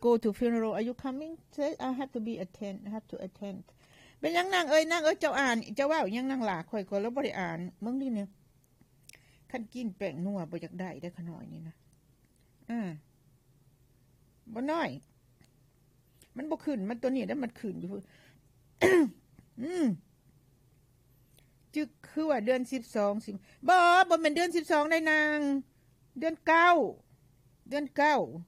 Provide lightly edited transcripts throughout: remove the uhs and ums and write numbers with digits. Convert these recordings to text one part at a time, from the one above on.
go to funeral are you coming say I have to be attend I have to attend เป็นยังนางเอ้ยนางเอ้ยเจ้าอ่านเจ้าว่ายังนางหลาข่อยก็แล้วบ่ได้อ่านมึงดิเนี่ยคันกินแป้งนัวบ่อยากได้ขน้อยนี่นะบ่น้อยมันบ่ขึ้นมันตัวนี้แล้วมันขึ้นอยู่ จึกคือว่าเดือน12สิบ่แม่นเดือน12ได้นางเดือน9เดือน9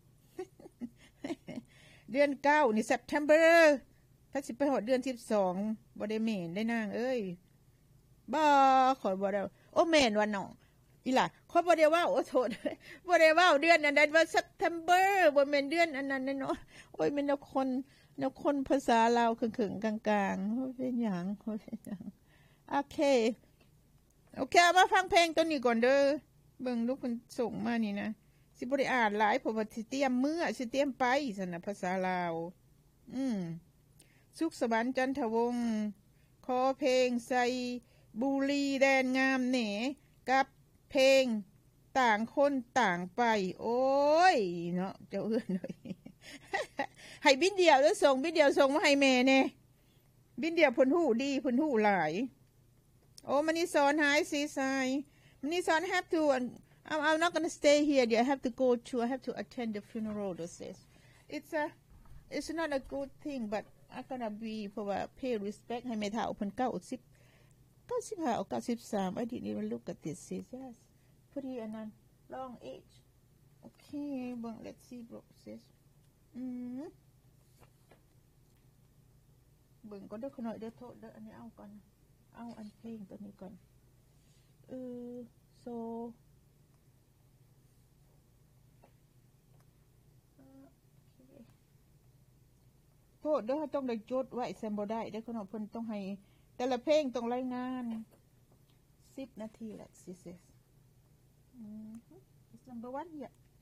เดือน9นี่ September ถ้าสิไปฮอดเดือน12บ่ได้แม่นได้นางเอ้ยบ่ข่อยบ่ได้โอ้แม่นว่าน้องอีหล่ะข่อยบ่ได้ว่าโอ้โทษบ่ได้ว่าเดือนอันนั้นว่า September บ่แม่นเดือนอันนั้นเนาะโอ้ยแม่นคนภาษาลาวครึ่งๆกลางๆบ่เป็นหยังโอเคมาฟังเพลงตัวนี้ก่อนเด้อเบิ่งลูกเพิ่นส่งมานี่นะสิบ่ได้อ่านหลายเพราะว่าสิเตรียมมื้อสิเตรียมไปซั่นน่ะภาษาลาวสุขสวรรค์จันทวงศ์ขอเพลงใส่บุรีแดนงามแหนกับเพลงต่างคนต่างไปโอ้ยเนาะเจ้าเอื้อนเลยให้บินเดียวแล้วส่งบินเดียวส่งมาให้แม่แน่บินเดียวเพิ่นฮู้ดีเพิ่นฮู้หลายโอ้มันนี่สอนหายซีไซมันนี่สอน have to I'm not gonna stay here I have to go to I have to attend the funeral this it's not a good thing but I'm gonna be เพราะว่า pay respect ให้แม่เฒ่าเพิ่น95 93 I didn't even look at this yes pretty and then long age okay but let's see bro sis เบิ่งก็เด้อขน่อยเด้อโทษเด้ออันนี้เอาก่อนเอาอันเพลงตัวนี้ก่อนsoโทษเด้อต้องได้จดไว้แซมบ่ได้เด้อขน่อยเพิ่นต้องให้แต่ละเพลงต้องรายงาน10 นาทีละ sis it's number 1 here